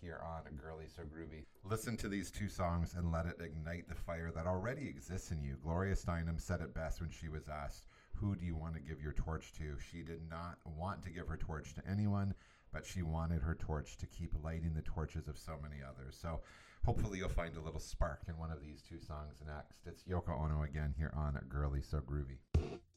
here on Girly So Groovy. Listen to these two songs and let it ignite the fire that already exists in you. Gloria Steinem said it best when she was asked, who do you want to give your torch to? She did not want to give her torch to anyone, but she wanted her torch to keep lighting the torches of so many others. So hopefully you'll find a little spark in one of these two songs next. It's Yoko Ono again here on Girly So Groovy.